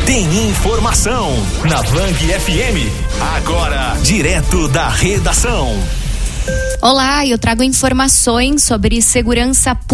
tem informação na Bang FM. Agora, direto da redação. Olá, eu trago informações sobre segurança pública.